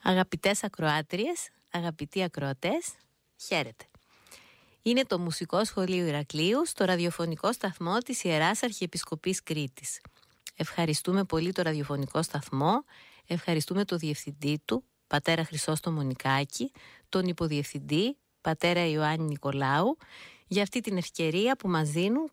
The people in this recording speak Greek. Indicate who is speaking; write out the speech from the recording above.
Speaker 1: Αγαπητές ακροάτριες, αγαπητοί ακροατές, χαίρετε. Είναι το Μουσικό Σχολείο Ηρακλείου στο ραδιοφωνικό σταθμό της Ιεράς Αρχιεπισκοπής Κρήτης. Ευχαριστούμε πολύ το ραδιοφωνικό σταθμό, ευχαριστούμε το διευθυντή του, πατέρα Χρυσόστομο Νικάκη, τον υποδιευθυντή, πατέρα Ιωάννη Νικολάου, για αυτή την ευκαιρία που μας δίνουν